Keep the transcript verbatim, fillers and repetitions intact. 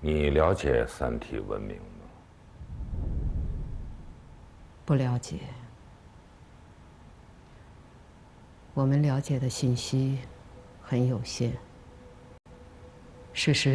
你了解三体文明吗？ 不了解。我们了解的信息很有限。事实